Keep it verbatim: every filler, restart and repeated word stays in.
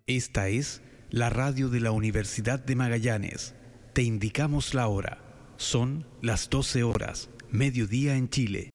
Esta es la radio de la Universidad de Magallanes. Te indicamos la hora. Son las doce horas, mediodía en Chile.